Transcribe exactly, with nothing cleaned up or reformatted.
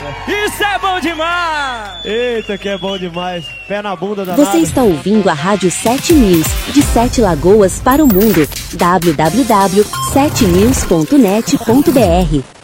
Isso é bom demais! Eita, que é bom demais. Pé na bunda da Você está ouvindo a Rádio sete News, de Sete Lagoas para o mundo. w w w ponto sete news ponto net ponto b r